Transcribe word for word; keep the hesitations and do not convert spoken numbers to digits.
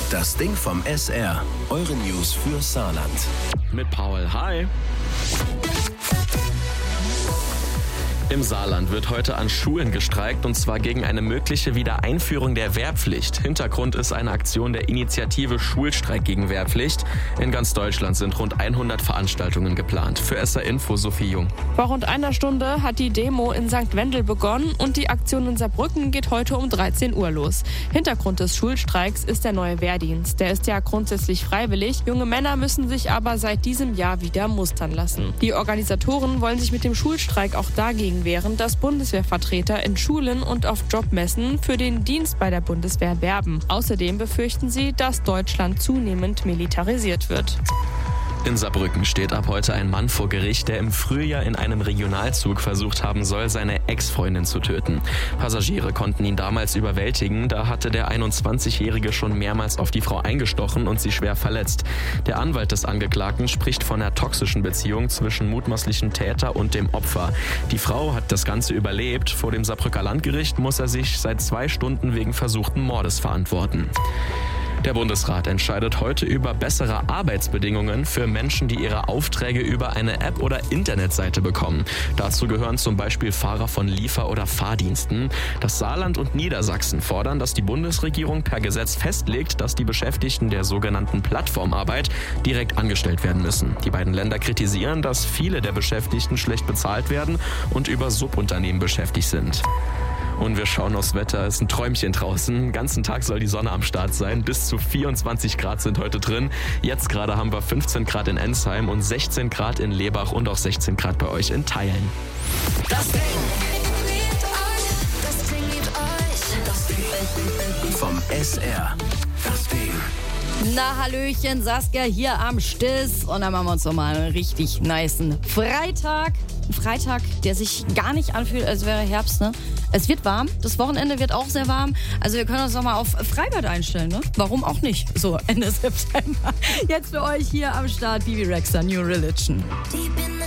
Das Ding vom S R. Eure News für Saarland. Mit Paul. Hi. Im Saarland wird heute an Schulen gestreikt, und zwar gegen eine mögliche Wiedereinführung der Wehrpflicht. Hintergrund ist eine Aktion der Initiative Schulstreik gegen Wehrpflicht. In ganz Deutschland sind rund hundert Veranstaltungen geplant. Für S R Info Sophie Jung. Vor rund einer Stunde hat die Demo in Sankt Wendel begonnen und die Aktion in Saarbrücken geht heute um dreizehn Uhr los. Hintergrund des Schulstreiks ist der neue Wehrdienst. Der ist ja grundsätzlich freiwillig. Junge Männer müssen sich aber seit diesem Jahr wieder mustern lassen. Die Organisatoren wollen sich mit dem Schulstreik auch dagegen wehren, dass Bundeswehrvertreter in Schulen und auf Jobmessen für den Dienst bei der Bundeswehr werben. Außerdem befürchten sie, dass Deutschland zunehmend militarisiert wird. In Saarbrücken steht ab heute ein Mann vor Gericht, der im Frühjahr in einem Regionalzug versucht haben soll, seine Ex-Freundin zu töten. Passagiere konnten ihn damals überwältigen. Da hatte der einundzwanzigjährige schon mehrmals auf die Frau eingestochen und sie schwer verletzt. Der Anwalt des Angeklagten spricht von einer toxischen Beziehung zwischen mutmaßlichem Täter und dem Opfer. Die Frau hat das Ganze überlebt. Vor dem Saarbrücker Landgericht muss er sich seit zwei Stunden wegen versuchten Mordes verantworten. Der Bundesrat entscheidet heute über bessere Arbeitsbedingungen für Menschen, die ihre Aufträge über eine App oder Internetseite bekommen. Dazu gehören zum Beispiel Fahrer von Liefer- oder Fahrdiensten. Das Saarland und Niedersachsen fordern, dass die Bundesregierung per Gesetz festlegt, dass die Beschäftigten der sogenannten Plattformarbeit direkt angestellt werden müssen. Die beiden Länder kritisieren, dass viele der Beschäftigten schlecht bezahlt werden und über Subunternehmen beschäftigt sind. Und wir schauen aufs Wetter. Es ist ein Träumchen draußen. Den ganzen Tag soll die Sonne am Start sein. Bis zu vierundzwanzig Grad sind heute drin. Jetzt gerade haben wir fünfzehn Grad in Ensheim und sechzehn Grad in Lebach und auch sechzehn Grad bei euch in Theilen. Das Ding. Das Ding gibt euch. Das Ding. Vom S R. Das Ding. Na, Hallöchen, Saskia hier am Stiss. Und dann machen wir uns nochmal einen richtig nicen Freitag. Ein Freitag, der sich gar nicht anfühlt, als wäre Herbst, ne? Es wird warm, das Wochenende wird auch sehr warm. Also wir können uns nochmal auf Freibad einstellen, ne? Warum auch nicht? So, Ende September. Jetzt für euch hier am Start Bibi Rexha, New Religion. Deep in the